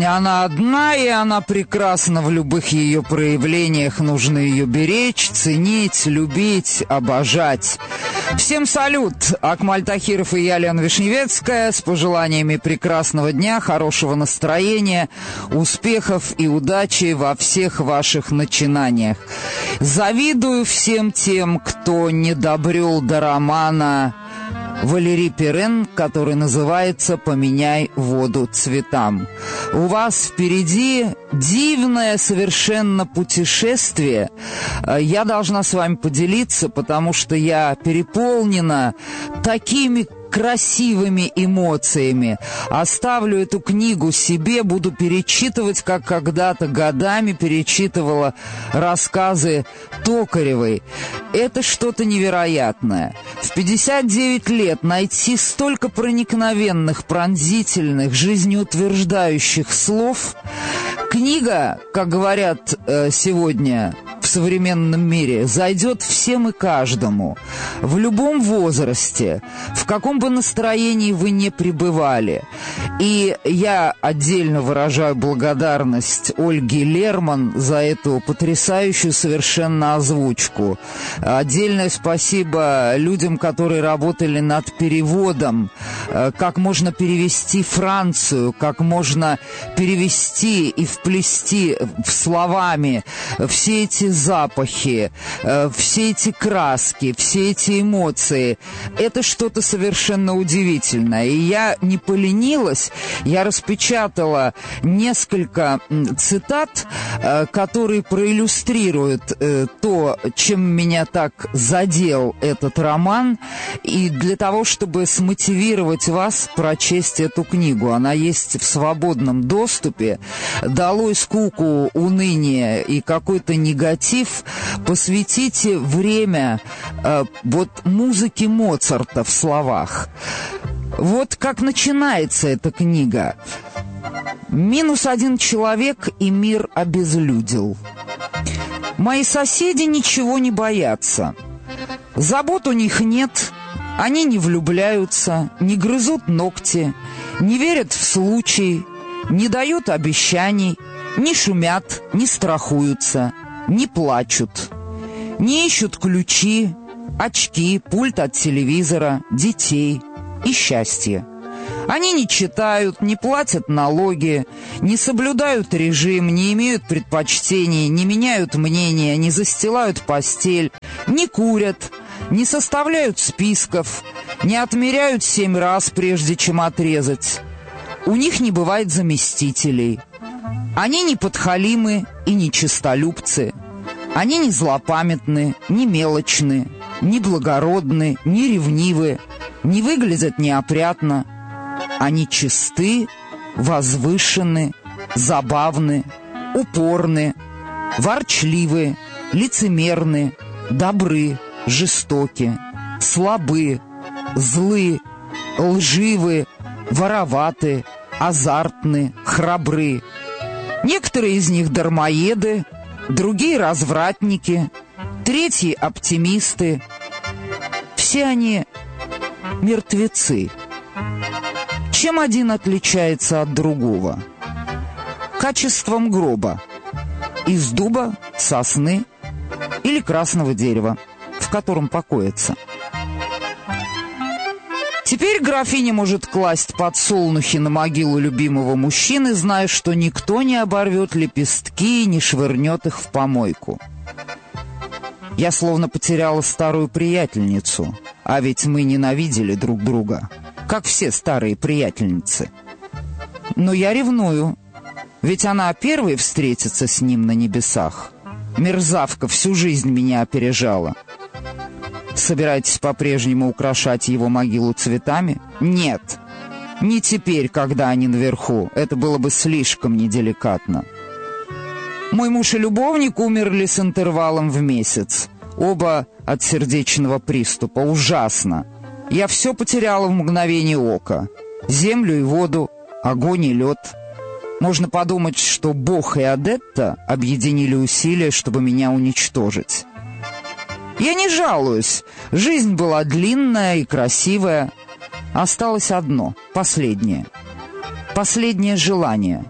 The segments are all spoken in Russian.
Она одна, и она прекрасна в любых ее проявлениях. Нужно ее беречь, ценить, любить, обожать. Всем салют! Акмаль Тахиров и я, Лена Вишневецкая, с пожеланиями прекрасного дня, хорошего настроения, успехов и удачи во всех ваших начинаниях. Завидую всем тем, кто не добрел до романа Валери Перен, который называется «Поменяй воду цветам». У вас впереди дивное совершенно путешествие. Я должна с вами поделиться, потому что я переполнена такими красивыми эмоциями. Оставлю эту книгу себе, буду перечитывать, как когда-то годами перечитывала рассказы Токаревой. Это что-то невероятное. В 59 лет найти столько проникновенных, пронзительных, жизнеутверждающих слов. Книга, как говорят сегодня в современном мире, зайдет всем и каждому, в любом возрасте, в каком бы настроении вы ни пребывали. И я отдельно выражаю благодарность Ольге Лерман за эту потрясающую совершенно озвучку. Отдельное спасибо людям, которые работали над переводом, как можно перевести Францию, как можно перевести и вплести в словами все эти запахи, все эти краски, все эти эмоции. Это что-то совершенно удивительное. И я не поленилась, я распечатала несколько цитат, которые проиллюстрируют то, чем меня так задел этот роман, и для того, чтобы смотивировать вас прочесть эту книгу. Она есть в свободном доступе. Долой скуку, уныние и какой-то негатив. Посвятите время музыке Моцарта в словах. Вот как начинается эта книга. «-1 человек, и мир обезлюдил. Мои соседи ничего не боятся. Забот у них нет, они не влюбляются, не грызут ногти, не верят в случай, не дают обещаний, не шумят, не страхуются, не плачут, не ищут ключи, очки, пульт от телевизора, детей и счастье. Они не читают, не платят налоги, не соблюдают режим, не имеют предпочтений, не меняют мнения, не застилают постель, не курят, не составляют списков, не отмеряют 7 раз, прежде чем отрезать. У них не бывает заместителей. Они не подхалимы и не честолюбцы. Они не злопамятны, не мелочны, не благородны, не ревнивы, не выглядят неопрятно. Они чисты, возвышены, забавны, упорны, ворчливы, лицемерны, добры, жестоки, слабы, злы, лживы, вороваты, азартны, храбры. Некоторые из них дармоеды, другие развратники, третьи оптимисты. Все они мертвецы. Чем один отличается от другого? Качеством гроба. Из дуба, сосны или красного дерева, в котором покоится. Теперь графиня может класть подсолнухи на могилу любимого мужчины, зная, что никто не оборвет лепестки и не швырнет их в помойку. Я словно потеряла старую приятельницу, а ведь мы ненавидели друг друга, как все старые приятельницы. Но я ревную, ведь она первой встретится с ним на небесах. Мерзавка всю жизнь меня опережала. Собираетесь по-прежнему украшать его могилу цветами? Нет, не теперь, когда они наверху. Это было бы слишком неделикатно. Мой муж и любовник умерли с интервалом в месяц. Оба от сердечного приступа. Ужасно. Я все потеряла в мгновение ока. Землю и воду, огонь и лед. Можно подумать, что Бог и Адетта объединили усилия, чтобы меня уничтожить. Я не жалуюсь. Жизнь была длинная и красивая. Осталось одно, последнее. Последнее желание.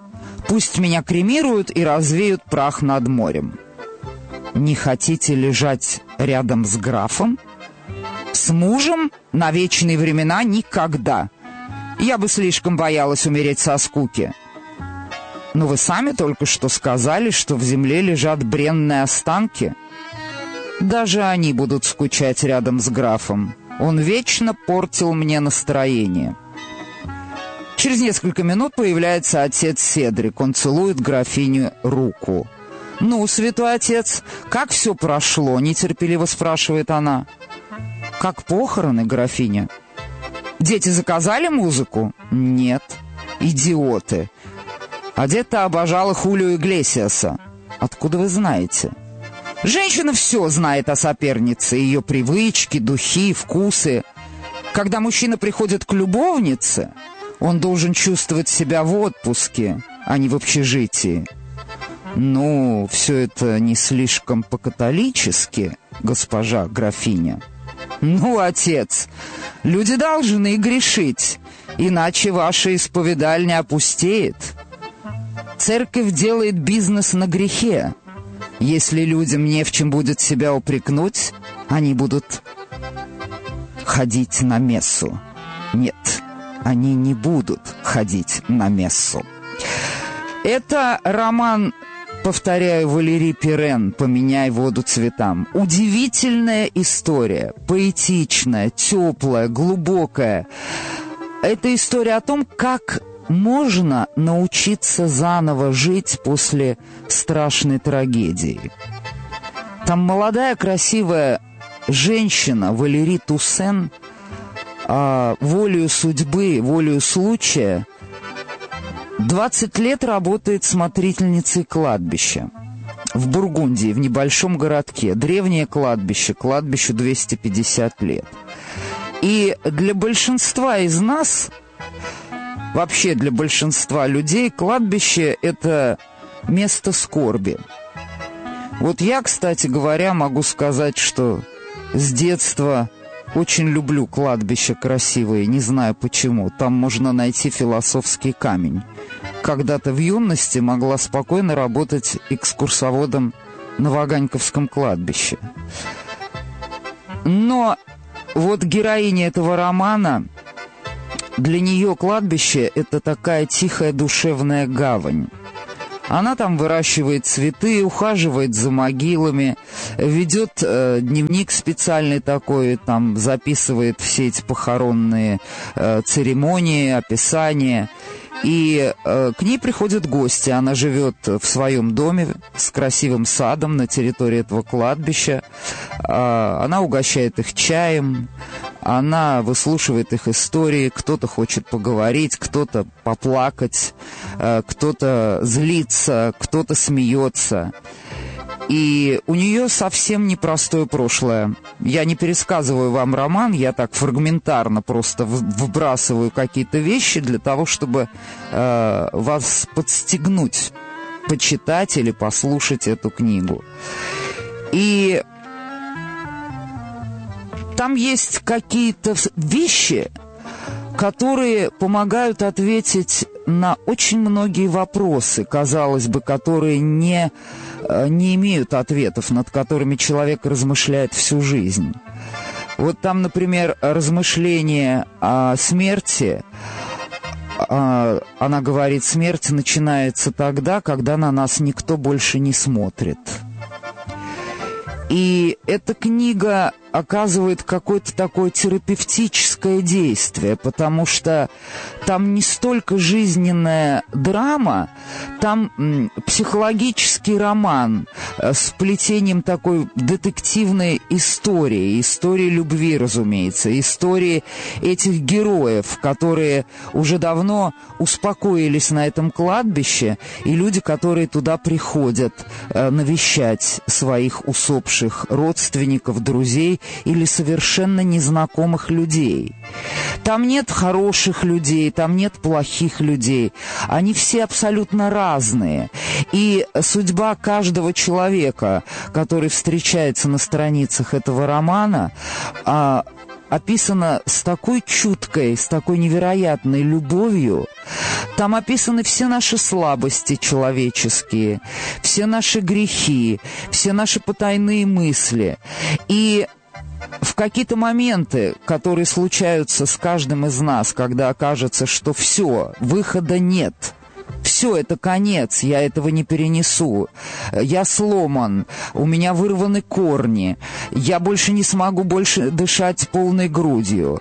Пусть меня кремируют и развеют прах над морем. Не хотите лежать рядом с графом? С мужем на вечные времена никогда. Я бы слишком боялась умереть со скуки. Но вы сами только что сказали, что в земле лежат бренные останки. Даже они будут скучать рядом с графом. Он вечно портил мне настроение. Через несколько минут появляется отец Седрик. Он целует графиню руку. «Ну, святой отец, как все прошло?» — нетерпеливо спрашивает она. «Как похороны, графиня?» «Дети заказали музыку?» «Нет». «Идиоты!» «А дед-то обожала Хулио Иглесиаса». «Откуда вы знаете?» «Женщина все знает о сопернице, ее привычки, духи, вкусы. Когда мужчина приходит к любовнице, он должен чувствовать себя в отпуске, а не в общежитии». «Ну, все это не слишком по-католически, госпожа графиня». «Ну, отец, люди должны грешить, иначе ваша исповедальня опустеет. Церковь делает бизнес на грехе. Если людям не в чем будет себя упрекнуть, они будут ходить на мессу». Нет, они не будут ходить на мессу. Это роман, повторяю, Валери Перен «Поменяй воду цветам». Удивительная история, поэтичная, теплая, глубокая. Это история о том, как можно научиться заново жить после страшной трагедии. Там молодая красивая женщина Валери Туссен, волею судьбы, волею случая, 20 лет работает смотрительницей кладбища в Бургундии, в небольшом городке. Древнее кладбище, кладбищу 250 лет. И для большинства из нас, вообще для большинства людей, кладбище — это место скорби. Вот я, кстати говоря, могу сказать, что с детства очень люблю кладбища красивые, не знаю почему. Там можно найти философский камень. Когда-то в юности могла спокойно работать экскурсоводом на Ваганьковском кладбище. Но вот героиня этого романа, для нее кладбище — это такая тихая душевная гавань. Она там выращивает цветы, ухаживает за могилами, ведет дневник специальный такой, там записывает все эти похоронные церемонии, описания. И к ней приходят гости. Она живет в своем доме с красивым садом на территории этого кладбища. Она угощает их чаем, она выслушивает их истории. Кто-то хочет поговорить, кто-то поплакать, кто-то злится, кто-то смеется. И у нее совсем непростое прошлое. Я не пересказываю вам роман, я так фрагментарно просто выбрасываю какие-то вещи для того, чтобы вас подстегнуть почитать или послушать эту книгу. И там есть какие-то вещи, которые помогают ответить на очень многие вопросы, казалось бы, которые не имеют ответов, над которыми человек размышляет всю жизнь. Вот там, например, размышление о смерти. Она говорит, смерть начинается тогда, когда на нас никто больше не смотрит. И эта книга оказывает какое-то такое терапевтическое действие, потому что там не столько жизненная драма, там психологический роман с плетением такой детективной истории любви, разумеется, истории этих героев, которые уже давно успокоились на этом кладбище, и люди, которые туда приходят навещать своих усопших родственников, друзей или совершенно незнакомых людей. Там нет хороших людей, там нет плохих людей. Они все абсолютно разные. И судьба каждого человека, который встречается на страницах этого романа, описано с такой чуткой, с такой невероятной любовью. Там описаны все наши слабости человеческие, все наши грехи, все наши потайные мысли. И в какие-то моменты, которые случаются с каждым из нас, когда окажется, что все, выхода нет, все, это конец, я этого не перенесу, я сломан, у меня вырваны корни, я больше не смогу больше дышать полной грудью.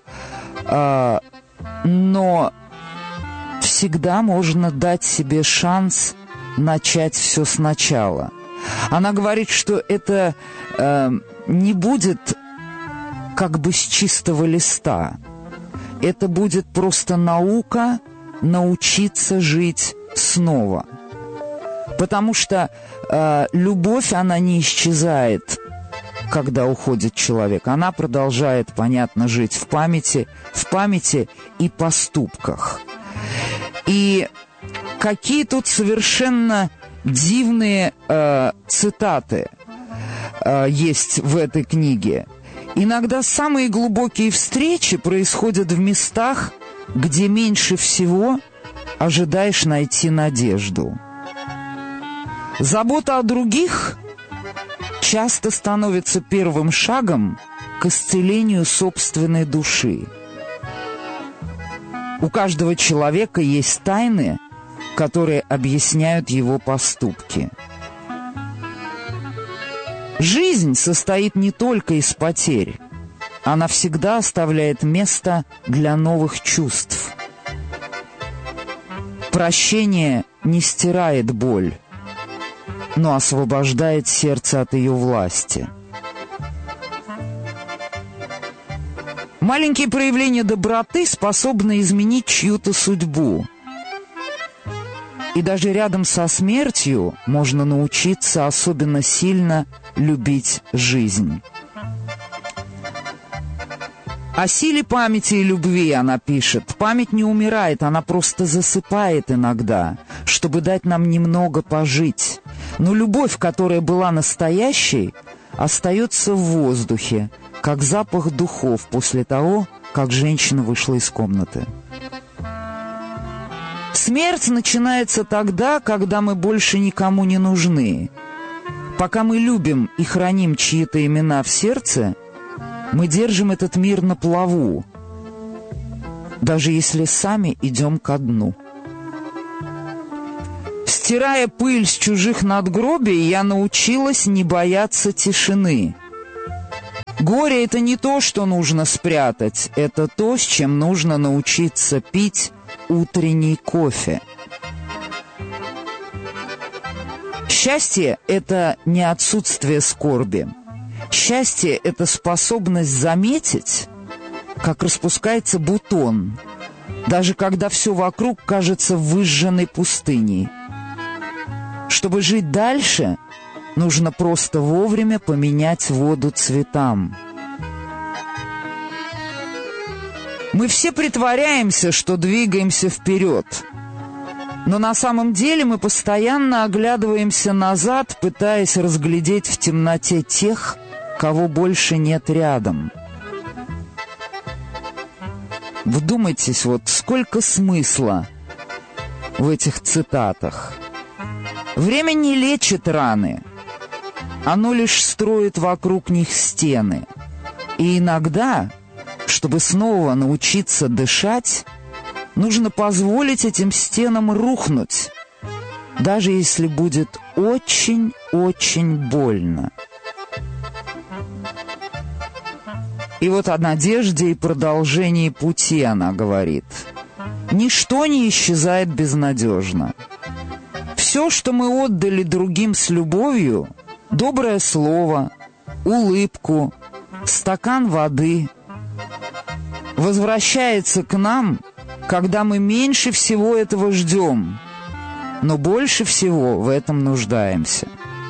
Но всегда можно дать себе шанс начать все сначала. Она говорит, что это не будет как бы с чистого листа. Это будет просто наука научиться жить снова. Потому что любовь, она не исчезает, когда уходит человек. Она продолжает, понятно, жить в памяти и поступках. И какие тут совершенно дивные цитаты есть в этой книге. Иногда самые глубокие встречи происходят в местах, где меньше всего ожидаешь найти надежду. Забота о других часто становится первым шагом к исцелению собственной души. У каждого человека есть тайны, которые объясняют его поступки. Жизнь состоит не только из потерь. Она всегда оставляет место для новых чувств. Прощение не стирает боль, но освобождает сердце от ее власти. Маленькие проявления доброты способны изменить чью-то судьбу. И даже рядом со смертью можно научиться особенно сильно любить жизнь. О силе памяти и любви она пишет. Память не умирает, она просто засыпает иногда, чтобы дать нам немного пожить. Но любовь, которая была настоящей, остается в воздухе, как запах духов после того, как женщина вышла из комнаты. Смерть начинается тогда, когда мы больше никому не нужны. Пока мы любим и храним чьи-то имена в сердце, мы держим этот мир на плаву, даже если сами идем ко дну. Стирая пыль с чужих надгробий, я научилась не бояться тишины. Горе — это не то, что нужно спрятать, это то, с чем нужно научиться пить утренний кофе. Счастье — это не отсутствие скорби. Счастье — это способность заметить, как распускается бутон, даже когда все вокруг кажется выжженной пустыней. Чтобы жить дальше, нужно просто вовремя поменять воду цветам. Мы все притворяемся, что двигаемся вперед, но на самом деле мы постоянно оглядываемся назад, пытаясь разглядеть в темноте тех, кого больше нет рядом. Вдумайтесь, вот сколько смысла в этих цитатах. Время не лечит раны, оно лишь строит вокруг них стены. И иногда, чтобы снова научиться дышать, нужно позволить этим стенам рухнуть, даже если будет очень-очень больно. И вот о надежде и продолжении пути она говорит. Ничто не исчезает безнадежно. Все, что мы отдали другим с любовью, доброе слово, улыбку, стакан воды, возвращается к нам, когда мы меньше всего этого ждем, но больше всего в этом нуждаемся.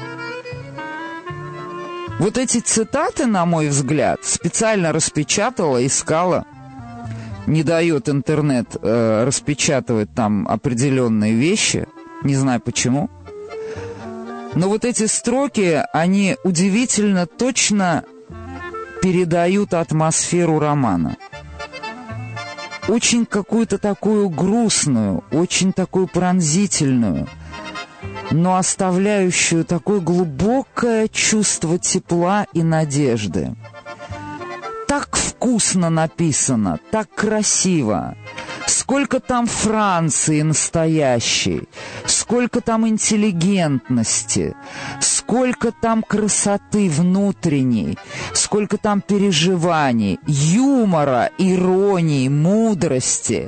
Вот эти цитаты, на мой взгляд, специально распечатала, искала. Не дает интернет распечатывать там определенные вещи, не знаю почему. Но вот эти строки, они удивительно точно передают атмосферу романа. Очень какую-то такую грустную, очень такую пронзительную, но оставляющую такое глубокое чувство тепла и надежды. Так вкусно написано, так красиво. Сколько там Франции настоящей, сколько там интеллигентности, сколько там красоты внутренней, сколько там переживаний, юмора, иронии, мудрости.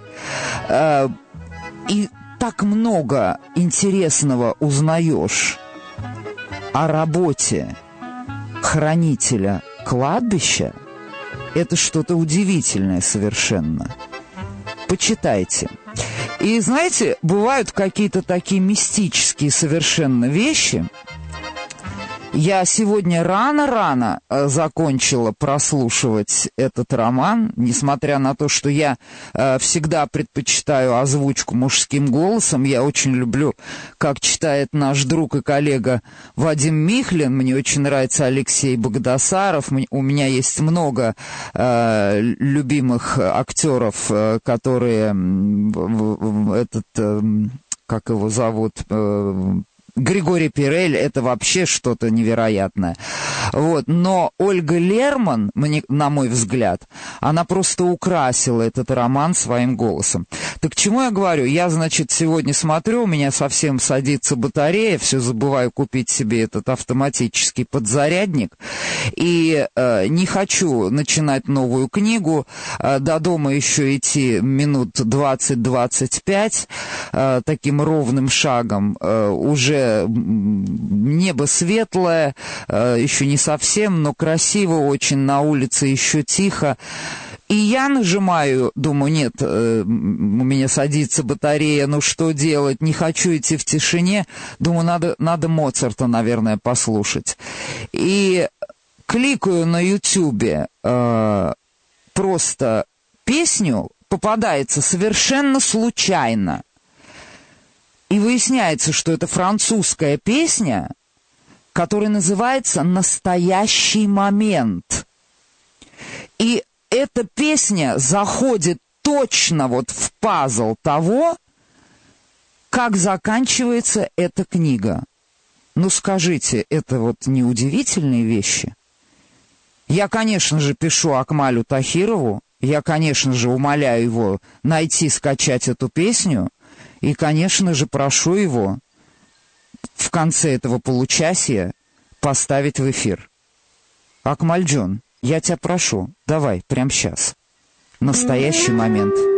И так много интересного узнаешь о работе хранителя кладбища. Это что-то удивительное совершенно. Почитайте. И знаете, бывают какие-то такие мистические совершенно вещи. Я сегодня рано-рано закончила прослушивать этот роман, несмотря на то, что я всегда предпочитаю озвучку мужским голосом. Я очень люблю, как читает наш друг и коллега Вадим Михлин. Мне очень нравится Алексей Богдасаров. У меня есть много любимых актеров, которые как его зовут... Григорий Перель — это вообще что-то невероятное. Вот. Но Ольга Лерман, на мой взгляд, она просто украсила этот роман своим голосом. Так к чему я говорю? Я, значит, сегодня смотрю, у меня совсем садится батарея, все забываю купить себе этот автоматический подзарядник, и не хочу начинать новую книгу, до дома еще идти минут 20-25, таким ровным шагом, уже небо светлое, еще не совсем, но красиво очень, на улице еще тихо. И я нажимаю, думаю, нет, у меня садится батарея, ну что делать, не хочу идти в тишине, думаю, надо Моцарта, наверное, послушать. И кликаю на Ютубе просто песню, попадается совершенно случайно. И выясняется, что это французская песня, которая называется «Настоящий момент». И эта песня заходит точно вот в пазл того, как заканчивается эта книга. Ну скажите, это вот не удивительные вещи? Я, конечно же, пишу Акмалю Тахирову, я, конечно же, умоляю его найти, скачать эту песню, и, конечно же, прошу его в конце этого получасия поставить в эфир. Акмальджон, я тебя прошу, давай, прямо сейчас. Настоящий момент.